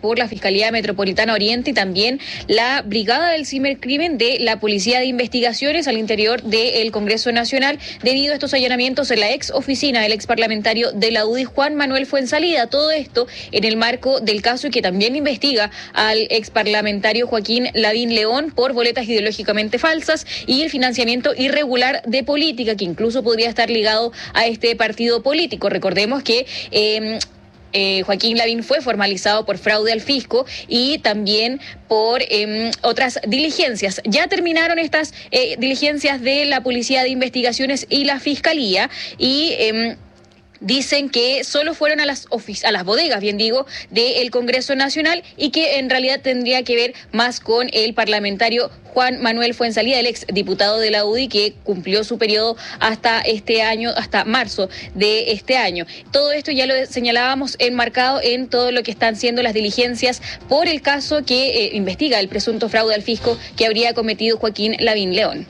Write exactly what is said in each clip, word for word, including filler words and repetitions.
por la Fiscalía Metropolitana Oriente y también la Brigada del Cibercrimen de la Policía de Investigaciones al interior del Congreso Nacional debido a estos allanamientos en la ex oficina del ex parlamentario de la U D I, Juan Manuel Fuenzalida. Todo esto en el marco del caso que también investiga al ex parlamentario Joaquín Lavín León por boletas ideológicamente falsas y el financiamiento irregular de política, que incluso podría estar ligado a este partido político. Recordemos que eh, Eh, Joaquín Lavín fue formalizado por fraude al fisco y también por eh, otras diligencias. Ya terminaron estas eh, diligencias de la Policía de Investigaciones y la Fiscalía y eh, dicen que solo fueron a las ofic- a las bodegas, bien digo, del Congreso Nacional y que en realidad tendría que ver más con el parlamentario Juan Manuel Fuenzalida, el ex diputado de la U D I, que cumplió su periodo hasta este año, hasta marzo de este año. Todo esto ya lo señalábamos enmarcado en todo lo que están siendo las diligencias por el caso que eh, investiga el presunto fraude al fisco que habría cometido Joaquín Lavín León.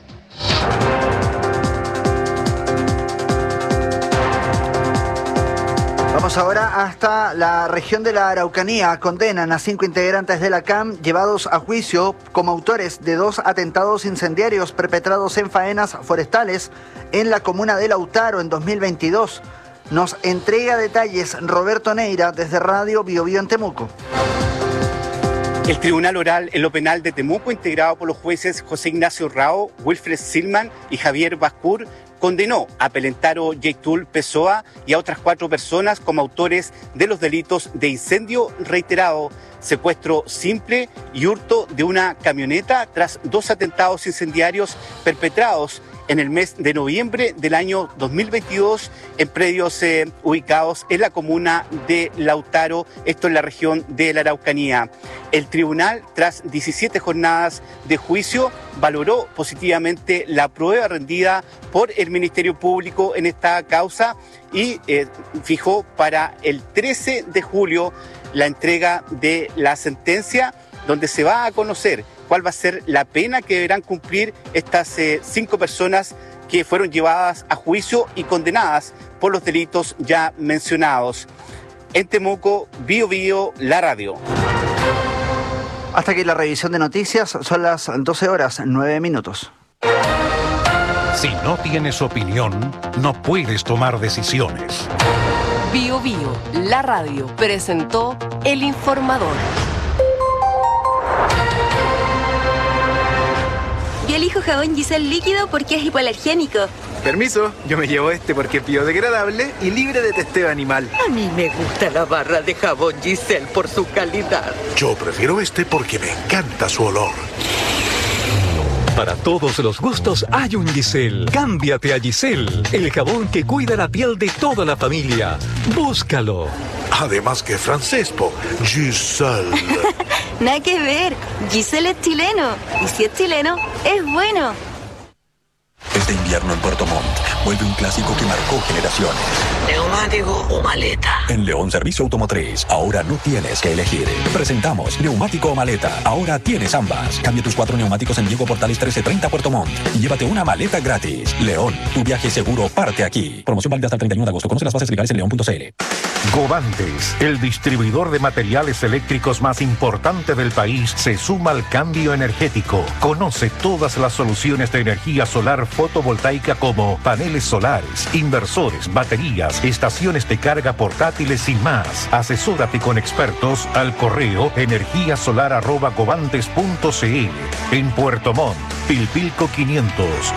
Vamos ahora hasta la región de la Araucanía. Condenan a cinco integrantes de la C A M llevados a juicio como autores de dos atentados incendiarios perpetrados en faenas forestales en la comuna de Lautaro en dos mil veintidós. Nos entrega detalles Roberto Neira desde Radio Bio Bio en Temuco. El Tribunal Oral en lo Penal de Temuco, integrado por los jueces José Ignacio Rao, Wilfred Silman y Javier Bascur, condenó a Pelentaro Yeitul Pessoa y a otras cuatro personas como autores de los delitos de incendio reiterado, secuestro simple y hurto de una camioneta tras dos atentados incendiarios perpetrados en el mes de noviembre del año dos mil veintidós en predios eh, ubicados en la comuna de Lautaro, esto en la región de la Araucanía. El tribunal, tras diecisiete jornadas de juicio, valoró positivamente la prueba rendida por el Ministerio Público en esta causa y eh, fijó para el trece de julio la entrega de la sentencia, donde se va a conocer cuál va a ser la pena que deberán cumplir estas eh, cinco personas que fueron llevadas a juicio y condenadas por los delitos ya mencionados. En Temuco, Bio Bio, la radio. Hasta aquí la revisión de noticias, son las doce horas, nueve minutos. Si no tienes opinión, no puedes tomar decisiones. Bio Bio, la radio, presentó El Informador. Yo elijo jabón Giselle líquido porque es hipoalergénico. Permiso, yo me llevo este porque es biodegradable y libre de testeo animal. A mí me gusta la barra de jabón Giselle por su calidad. Yo prefiero este porque me encanta su olor. Para todos los gustos hay un Giselle. Cámbiate a Giselle, el jabón que cuida la piel de toda la familia. Búscalo. Además que francés, po. Giselle. Nada que ver. Giselle es chileno. Y si es chileno, es bueno. Este invierno en Puerto Montt vuelve un clásico que marcó generaciones. ¿Neumático o maleta? En León Servicio Automotriz, ahora no tienes que elegir. Presentamos neumático o maleta. Ahora tienes ambas. Cambia tus cuatro neumáticos en Diego Portales trece treinta Puerto Montt y llévate una maleta gratis. León, tu viaje seguro parte aquí. Promoción válida hasta el treinta y uno de agosto. Conoce las bases legales en león punto c l. Govantes, el distribuidor de materiales eléctricos más importante del país, se suma al cambio energético. Conoce todas las soluciones de energía solar fotovoltaica como paneles solares, inversores, baterías, estaciones de carga portátiles y más. Asesórate con expertos al correo energía solar arroba govantes punto c l. En Puerto Montt, Pilpilco quinientos.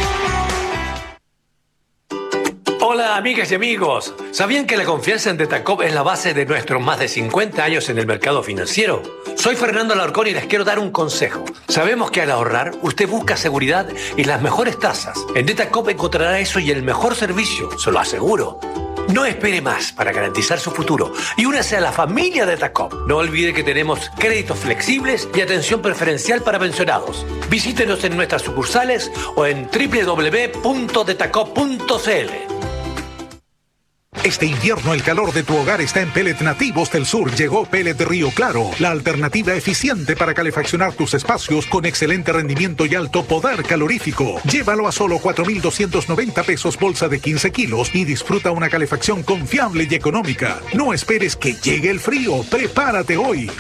Hola amigas y amigos, ¿sabían que la confianza en Detacop es la base de nuestros más de cincuenta años en el mercado financiero? Soy Fernando Alarcón y les quiero dar un consejo. Sabemos que al ahorrar usted busca seguridad y las mejores tasas. En Detacop encontrará eso y el mejor servicio, se lo aseguro. No espere más para garantizar su futuro y únase a la familia de Detacop. No olvide que tenemos créditos flexibles y atención preferencial para pensionados. Visítenos en nuestras sucursales o en doble u doble u doble u punto detacop punto c l. Este invierno el calor de tu hogar está en Pellet Nativos del Sur. Llegó Pellet Río Claro, la alternativa eficiente para calefaccionar tus espacios con excelente rendimiento y alto poder calorífico. Llévalo a solo cuatro mil doscientos noventa pesos bolsa de quince kilos y disfruta una calefacción confiable y económica. No esperes que llegue el frío, prepárate hoy.